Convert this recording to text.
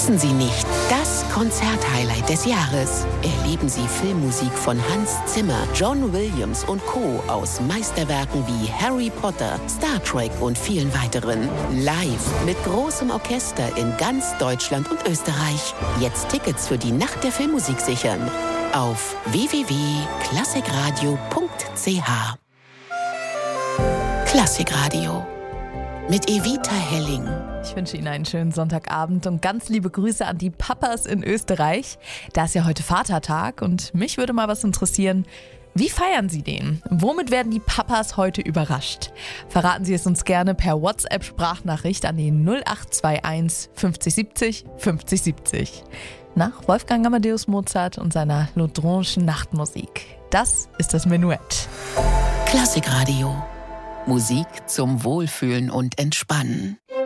Verpassen Sie nicht das Konzerthighlight des Jahres. Erleben Sie Filmmusik von Hans Zimmer, John Williams und Co. aus Meisterwerken wie Harry Potter, Star Trek und vielen weiteren. Live mit großem Orchester in ganz Deutschland und Österreich. Jetzt Tickets für die Nacht der Filmmusik sichern. Auf www.klassikradio.ch. Klassikradio mit Evita Helling. Ich wünsche Ihnen einen schönen Sonntagabend und ganz liebe Grüße an die Papas in Österreich. Da ist ja heute Vatertag und mich würde mal was interessieren. Wie feiern Sie den? Womit werden die Papas heute überrascht? Verraten Sie es uns gerne per WhatsApp-Sprachnachricht an die 0821 50 70 50 70. Nach Wolfgang Amadeus Mozart und seiner Laudronschen Nachtmusik. Das ist das Menuett. Klassikradio. Musik zum Wohlfühlen und Entspannen.